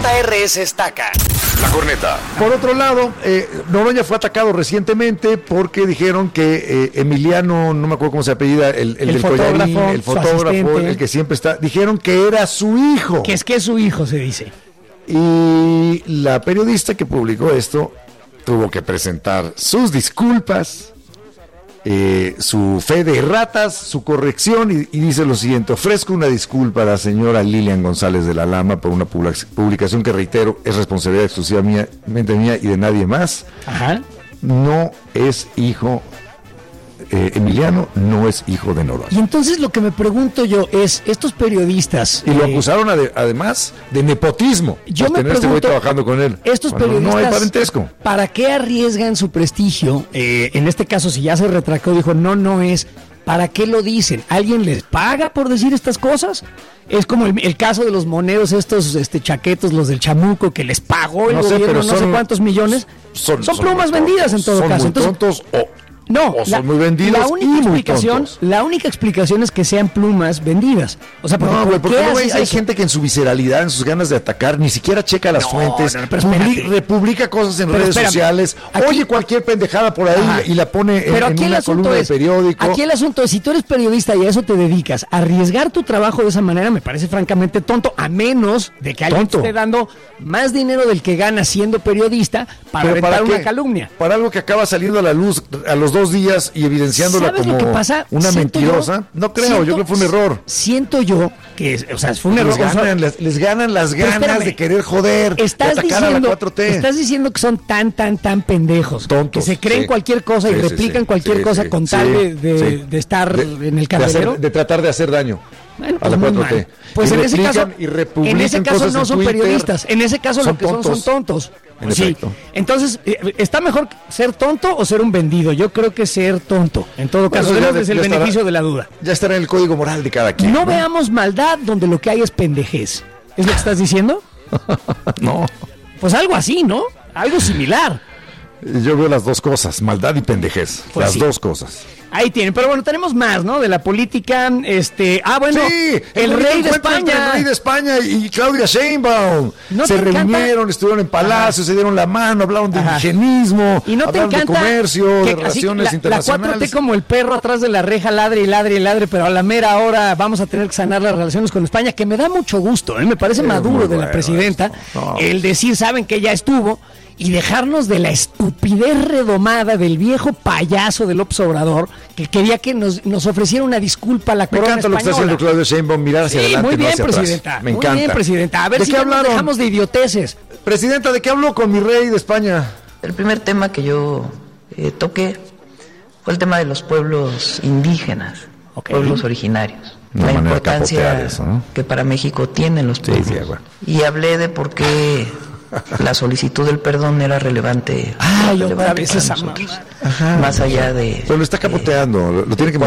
JRS Estaca. La Corneta. Por otro lado, Noroña fue atacado recientemente porque dijeron que Emiliano, no me acuerdo cómo se apellida, el del collarín, el fotógrafo, el que siempre está, dijeron que era su hijo. Que es su hijo, se dice. Y la periodista que publicó esto tuvo que presentar sus disculpas, su fe de ratas, su corrección, y dice lo siguiente: ofrezco una disculpa a la señora Lilian González de la Lama por una publicación que, reitero, es responsabilidad exclusivamente mía y de nadie más. Ajá. No es hijo, Emiliano no es hijo de Noroña. Y entonces lo que me pregunto yo es, estos periodistas... Y lo acusaron además de nepotismo. Yo me tener pregunto, este güey trabajando con él. Estos periodistas, no hay parentesco. ¿Para qué arriesgan su prestigio? En este caso, si ya se retractó, dijo, no es... ¿Para qué lo dicen? ¿Alguien les paga por decir estas cosas? Es como el caso de los moneros estos chaquetos, los del Chamuco, que les pagó el gobierno no sé cuántos millones. Son plumas vendidas en todo caso. Son muy tontos o son muy vendidos. La única explicación es que sean plumas vendidas. O sea, porque hay gente que en su visceralidad, en sus ganas de atacar, ni siquiera checa las fuentes, republica cosas en redes sociales, oye cualquier pendejada por ahí y la pone en una columna de periódico. Aquí el asunto es, si tú eres periodista y a eso te dedicas, arriesgar tu trabajo de esa manera me parece francamente tonto, a menos de que alguien te esté dando más dinero del que gana siendo periodista para aventar una calumnia. Para algo que acaba saliendo a la luz a los 2 días y evidenciándola como una mentirosa. No creo, yo creo que fue un error. Siento yo que, fue un error. Les ganan las ganas de querer joder, de atacar a la 4T. Estás diciendo que son tan pendejos, tontos, que se creen cualquier cosa y replican cualquier cosa con tal de estar en el candelero. De tratar de hacer daño. Bueno, a la 4T. Pues en ese caso no son periodistas. En ese caso lo que son tontos. Sí. Entonces, ¿está mejor ser tonto o ser un vendido? Yo creo que ser tonto. En todo caso, desde el beneficio de la duda. Ya estará en el código moral de cada quien. No veamos maldad donde lo que hay es pendejez. ¿Es lo que estás diciendo? No. Pues algo así, ¿no? Algo similar. Yo veo las dos cosas, maldad y pendejez. Pues las dos cosas. Ahí tienen, pero bueno, tenemos más, ¿no? De la política, Sí, el rey de España. El rey de España y Claudia Sheinbaum. Se reunieron, estuvieron en Palacio, se dieron la mano, hablaron de indigenismo, y no hablaron de comercio, de relaciones internacionales. La 4T como el perro atrás de la reja, ladre y ladre y ladre, pero a la mera hora vamos a tener que sanar las relaciones con España, que me da mucho gusto, me parece maduro de la presidenta, el decir, saben que ya estuvo, y dejarnos de la estupidez redomada del viejo payaso de López Obrador, que quería que nos ofreciera una disculpa a la corona española. Me encanta lo que está haciendo Claudia Sheinbaum, mirar hacia adelante, muy bien, no hacia presidenta. Atrás. Me encanta. Muy bien, presidenta. A ver si ya nos dejamos de idioteces. Presidenta, ¿de qué habló con mi rey de España? El primer tema que yo toqué fue el tema de los pueblos indígenas, pueblos originarios. La importancia eso, ¿no? Que para México tienen los pueblos. Y hablé de por qué la solicitud del perdón era relevante. Otra vez esa más allá de... Pero lo está capoteando, lo tiene que